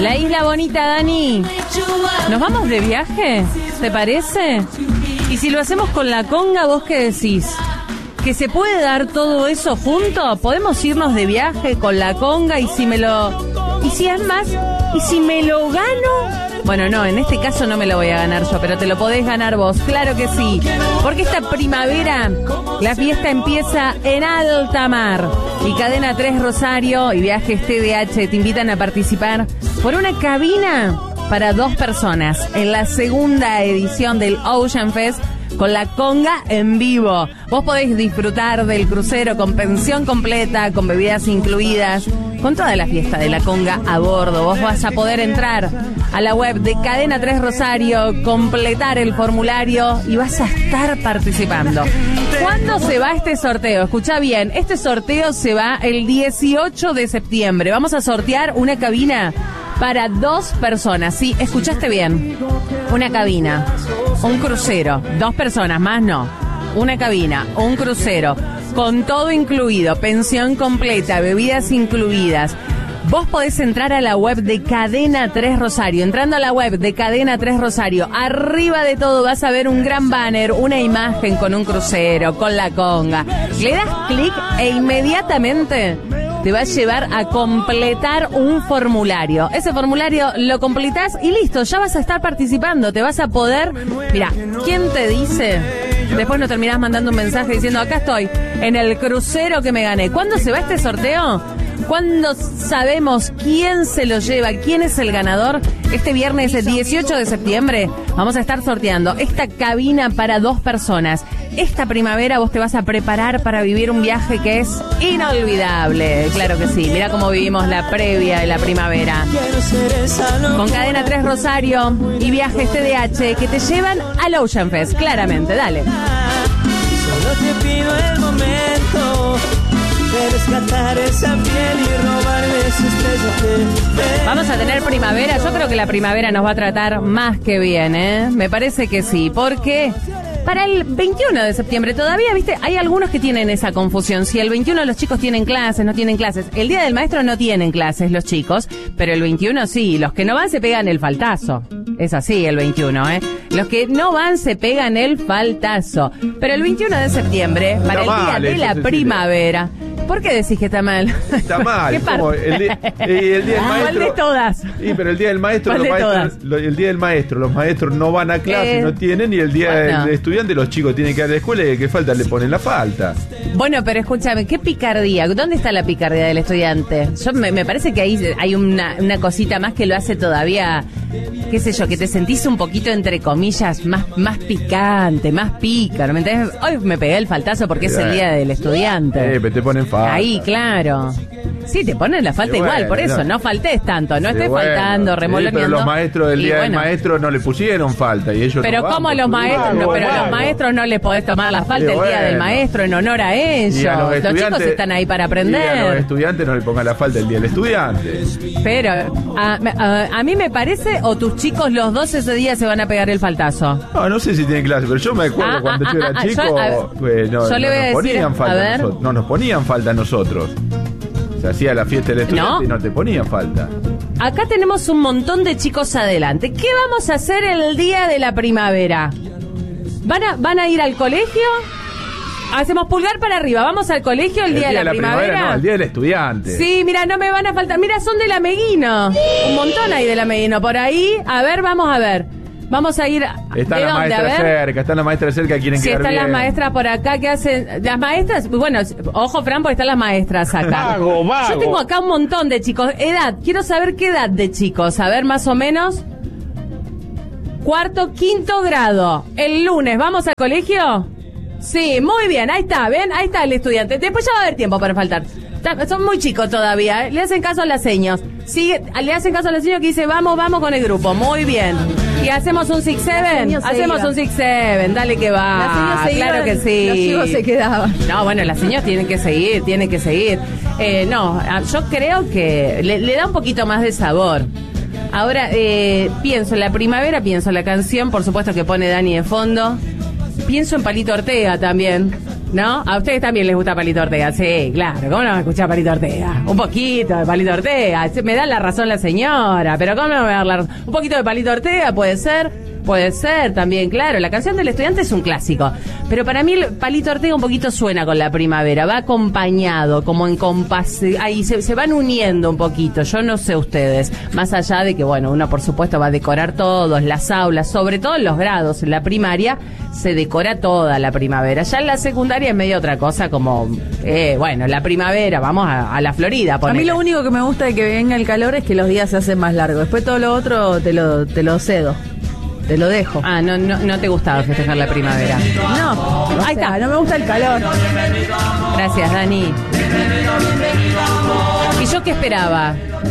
La isla bonita, Dani. ¿Nos vamos de viaje? ¿Te parece? Y si lo hacemos con la conga, ¿vos qué decís? ¿Que se puede dar todo eso junto? ¿Podemos irnos de viaje con la conga y si me lo gano? Bueno, no, en este caso no me lo voy a ganar yo, pero te lo podés ganar vos, claro que sí. Porque esta primavera la fiesta empieza en alta mar. Y Cadena 3 Rosario y Viajes TDH te invitan a participar por una cabina para 2 personas en la segunda edición del Ocean Fest con la conga en vivo. Vos podés disfrutar del crucero con pensión completa, con bebidas incluidas, con toda la fiesta de la conga a bordo. Vos vas a poder entrar a la web de Cadena 3 Rosario, completar el formulario y vas a estar participando. ¿Cuándo se va este sorteo? Escuchá bien, este sorteo se va el 18 de septiembre. Vamos a sortear una cabina para 2 personas. Sí, escuchaste bien. Una cabina, un crucero, 2 personas, más no. Una cabina, un crucero, con todo incluido, pensión completa, bebidas incluidas. Vos podés entrar a la web de Cadena 3 Rosario. Entrando a la web de Cadena 3 Rosario, arriba de todo vas a ver un gran banner, una imagen con un crucero, con la conga. Le das clic e inmediatamente te va a llevar a completar un formulario. Ese formulario lo completás y listo, ya vas a estar participando. Te vas a poder... Mira, ¿quién te dice? Después no terminás mandando un mensaje diciendo, acá estoy, en el crucero que me gané. ¿Cuándo se va este sorteo? ¿Cuándo sabemos quién se lo lleva? ¿Quién es el ganador? Este viernes, el 18 de septiembre, vamos a estar sorteando esta cabina para 2 personas. Esta primavera vos te vas a preparar para vivir un viaje que es inolvidable. Claro que sí. Mirá cómo vivimos la previa de la primavera. Con Cadena 3 Rosario y Viajes TDH que te llevan al Ocean Fest. Claramente, dale. Solo te pido el momento de rescatar esa piel y robarme esa estrella. Vamos a tener primavera. Yo creo que la primavera nos va a tratar más que bien, ¿eh? Me parece que sí. Porque para el 21 de septiembre todavía, ¿viste? Hay algunos que tienen esa confusión. Si el 21 los chicos tienen clases, no tienen clases. El Día del Maestro no tienen clases los chicos, pero el 21 sí. Los que no van se pegan el faltazo. Es así el 21, ¿eh? Los que no van se pegan el faltazo. Pero el 21 de septiembre, para el Día de la Primavera... ¿Por qué decís que está mal? Está mal. ¿Qué parte? El día del maestro. ¿Cuál de todas? Sí, pero el día del maestro, el día del maestro, los maestros no van a clase, no tienen, y el día del estudiante, los chicos tienen que ir a la escuela y el que falta le ponen la falta. Bueno, pero escúchame, ¿qué picardía? ¿Dónde está la picardía del estudiante? Me parece que ahí hay una cosita más que lo hace todavía, qué sé yo, que te sentís un poquito, entre comillas, más picante, más pícaro. ¿Me entendés? Hoy me pegué el faltazo porque es el día del estudiante. Te ponen falta. Ahí, claro. Sí, te ponen la falta igual, por eso, no faltés tanto, no estés faltando, remoloneando. Pero los maestros del Día del Maestro no le pusieron falta y ellos pero no ¿cómo los maestros? Los maestros no les podés tomar la falta el Día del Maestro en honor a ellos. Los chicos están ahí para aprender. Y a los estudiantes no le pongan la falta el Día del Estudiante. Pero a mí me parece, o tus chicos los dos ese día se van a pegar el faltazo. No sé si tienen clase, pero yo me acuerdo cuando yo era chico, pues no nos ponían falta a nosotros. Se hacía la fiesta del estudiante y no te ponían falta. Acá tenemos un montón de chicos adelante. ¿Qué vamos a hacer el día de la primavera? ¿Van a ir al colegio? Hacemos pulgar para arriba. ¿Vamos al colegio el día de la primavera? No, el día del estudiante. Sí, mira, no me van a faltar. Mira, son del Ameguino. Un montón hay del Ameguino. Por ahí, a ver, vamos a ver. Vamos a ir... Están las maestras cerca, están las maestras cerca, quieren quedar bien. Sí, están las maestras por acá que hacen... Las maestras, bueno, ojo Fran, porque están las maestras acá. Vago. Yo tengo acá un montón de chicos. Edad, quiero saber qué edad de chicos. A ver, más o menos. 4º, 5º grado. El lunes, ¿vamos al colegio? Sí, muy bien, ahí está, ¿ven? Ahí está el estudiante. Después ya va a haber tiempo para faltar. Son muy chicos todavía, ¿eh? Le hacen caso a las señas. Le hacen caso a las señas que dice, vamos con el grupo. Muy bien. ¿Y hacemos un 6-7? Hacemos un 6-7, dale que va. Claro que sí. Los chicos se quedaban. No, bueno, las señas tienen que seguir. Yo creo que le da un poquito más de sabor. Ahora, pienso en la primavera, pienso en la canción, por supuesto que pone Dani de fondo. Pienso en Palito Ortega también. ¿No? A ustedes también les gusta Palito Ortega. Sí, claro. ¿Cómo no me escucha Palito Ortega? Un poquito de Palito Ortega. Me da la razón la señora, pero ¿cómo no me va a dar la razón? Un poquito de Palito Ortega puede ser. Puede ser también, claro. La canción del estudiante es un clásico. Pero para mí el Palito Ortega un poquito suena con la primavera. Va acompañado, como en compás. Ahí se van uniendo un poquito. Yo no sé ustedes. Más allá de que, bueno, uno por supuesto va a decorar todos, las aulas, sobre todo en los grados. En la primaria se decora toda la primavera. Ya en la secundaria es medio otra cosa, como, bueno, la primavera, vamos a la Florida. Ponele. A mí lo único que me gusta de que venga el calor es que los días se hacen más largos. Después todo lo otro te lo cedo. Te lo dejo. Ah, no te gustaba festejar la primavera. No, ahí está, no me gusta el calor. Gracias, Dani. ¿Y yo qué esperaba?